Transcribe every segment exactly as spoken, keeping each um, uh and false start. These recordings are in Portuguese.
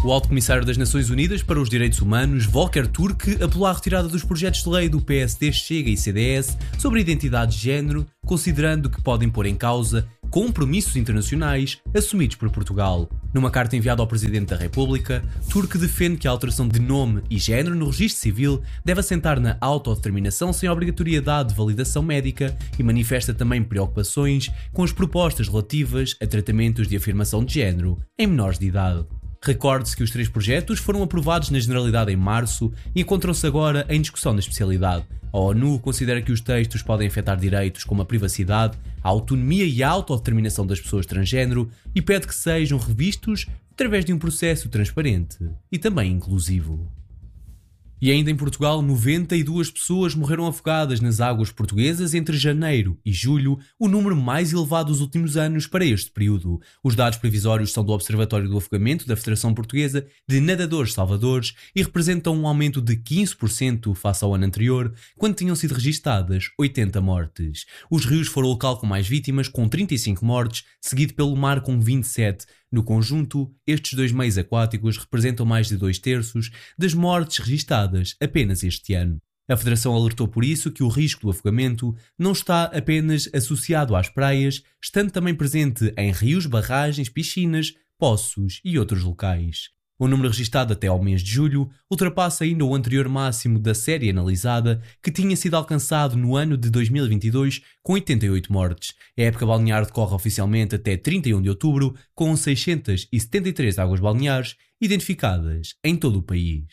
O Alto Comissário das Nações Unidas para os Direitos Humanos, Volker Turk, apelou à retirada dos projetos de lei do P S D, Chega e C D S sobre a identidade de género, considerando que podem pôr em causa compromissos internacionais assumidos por Portugal. Numa carta enviada ao Presidente da República, Turk defende que a alteração de nome e género no registro civil deve assentar na autodeterminação sem obrigatoriedade de validação médica e manifesta também preocupações com as propostas relativas a tratamentos de afirmação de género em menores de idade. Recorde-se que os três projetos foram aprovados na Generalidade em março e encontram-se agora em discussão na especialidade. A ONU considera que os textos podem afetar direitos como a privacidade, a autonomia e a autodeterminação das pessoas transgênero e pede que sejam revistos através de um processo transparente e também inclusivo. E ainda em Portugal, noventa e duas pessoas morreram afogadas nas águas portuguesas entre janeiro e julho, o número mais elevado dos últimos anos para este período. Os dados provisórios são do Observatório do Afogamento da Federação Portuguesa de Nadadores Salvadores e representam um aumento de quinze por cento face ao ano anterior, quando tinham sido registadas oitenta mortes. Os rios foram o local com mais vítimas, com trinta e cinco mortes, seguido pelo mar com vinte e sete. No conjunto, estes dois meios aquáticos representam mais de dois terços das mortes registadas apenas este ano. A Federação alertou por isso que o risco do afogamento não está apenas associado às praias, estando também presente em rios, barragens, piscinas, poços e outros locais. O número registado até ao mês de julho ultrapassa ainda o anterior máximo da série analisada, que tinha sido alcançado no ano de dois mil e vinte e dois, com oitenta e oito mortes. A época balnear decorre oficialmente até trinta e um de outubro, com seiscentas e setenta e três águas balneares identificadas em todo o país.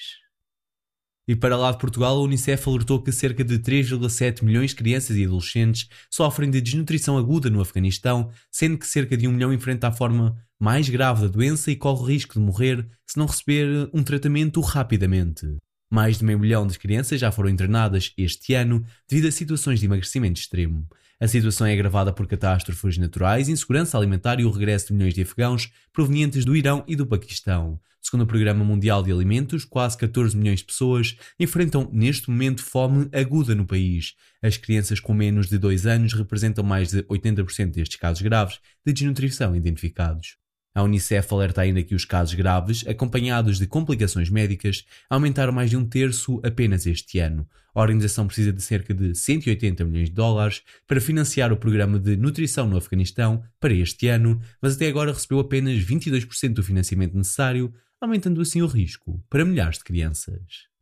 E para lá de Portugal, a Unicef alertou que cerca de três vírgula sete milhões de crianças e adolescentes sofrem de desnutrição aguda no Afeganistão, sendo que cerca de um milhão enfrenta a forma mais grave da doença e corre o risco de morrer se não receber um tratamento rapidamente. Mais de meio milhão de crianças já foram internadas este ano devido a situações de emagrecimento extremo. A situação é agravada por catástrofes naturais, insegurança alimentar e o regresso de milhões de afegãos provenientes do Irão e do Paquistão. Segundo o Programa Mundial de Alimentos, quase catorze milhões de pessoas enfrentam neste momento fome aguda no país. As crianças com menos de dois anos representam mais de oitenta por cento destes casos graves de desnutrição identificados. A Unicef alerta ainda que os casos graves, acompanhados de complicações médicas, aumentaram mais de um terço apenas este ano. A organização precisa de cerca de cento e oitenta milhões de dólares para financiar o programa de nutrição no Afeganistão para este ano, mas até agora recebeu apenas vinte e dois por cento do financiamento necessário, aumentando assim o risco para milhares de crianças.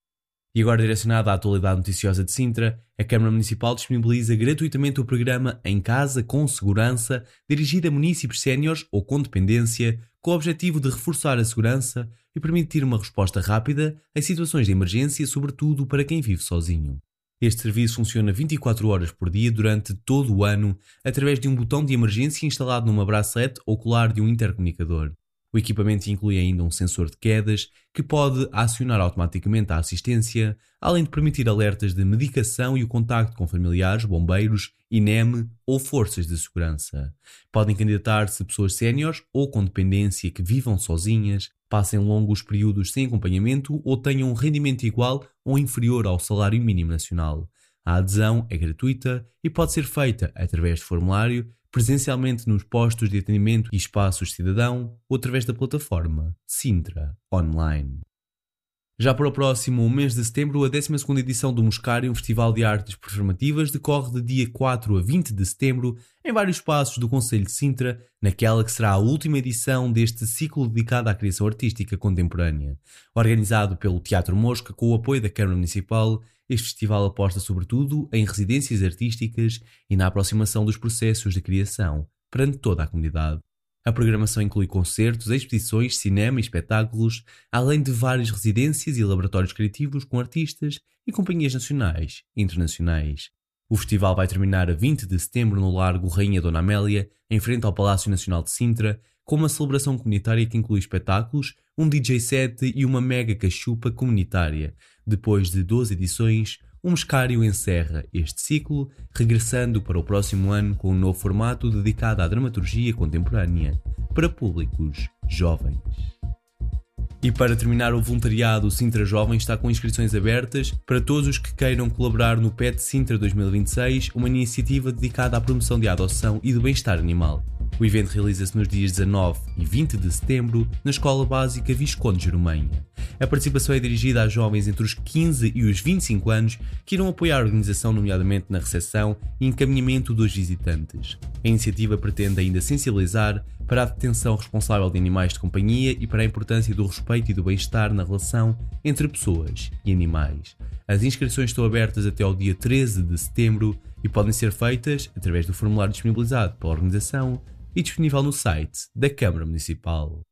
E agora, direcionada à atualidade noticiosa de Sintra, a Câmara Municipal disponibiliza gratuitamente o programa Em Casa com Segurança, dirigido a munícipes séniores ou com dependência, com o objetivo de reforçar a segurança e permitir uma resposta rápida em situações de emergência, sobretudo para quem vive sozinho. Este serviço funciona vinte e quatro horas por dia durante todo o ano, através de um botão de emergência instalado numa bracelete ou colar de um intercomunicador. O equipamento inclui ainda um sensor de quedas que pode acionar automaticamente a assistência, além de permitir alertas de medicação e o contacto com familiares, bombeiros, I N E M ou forças de segurança. Podem candidatar-se pessoas séniores ou com dependência que vivam sozinhas, passem longos períodos sem acompanhamento ou tenham um rendimento igual ou inferior ao salário mínimo nacional. A adesão é gratuita e pode ser feita através de formulário, presencialmente nos postos de atendimento e espaços cidadão ou através da plataforma Sintra Online. Já para o próximo mês de setembro, a décima segunda edição do Moscário, um festival de artes performativas, decorre de dia quatro a vinte de setembro em vários espaços do concelho de Sintra, naquela que será a última edição deste ciclo dedicado à criação artística contemporânea. Organizado pelo Teatro Mosca com o apoio da Câmara Municipal, este festival aposta sobretudo em residências artísticas e na aproximação dos processos de criação perante toda a comunidade. A programação inclui concertos, exposições, cinema e espetáculos, além de várias residências e laboratórios criativos com artistas e companhias nacionais e internacionais. O festival vai terminar a vinte de setembro no Largo Rainha Dona Amélia, em frente ao Palácio Nacional de Sintra, com uma celebração comunitária que inclui espetáculos, um D J set e uma mega cachupa comunitária. Depois de doze edições, o Moscário encerra este ciclo, regressando para o próximo ano com um novo formato dedicado à dramaturgia contemporânea, para públicos jovens. E para terminar, o voluntariado Sintra Jovem está com inscrições abertas para todos os que queiram colaborar no Pet Sintra dois mil e vinte e seis, uma iniciativa dedicada à promoção de adoção e do bem-estar animal. O evento realiza-se nos dias dezanove e vinte de setembro na Escola Básica Visconde Jeromeia. A participação é dirigida a jovens entre os quinze e os vinte e cinco anos que irão apoiar a organização, nomeadamente na recepção e encaminhamento dos visitantes. A iniciativa pretende ainda sensibilizar para a detenção responsável de animais de companhia e para a importância do respeito e do bem-estar na relação entre pessoas e animais. As inscrições estão abertas até ao dia treze de setembro e podem ser feitas através do formulário disponibilizado pela organização e disponível no site da Câmara Municipal.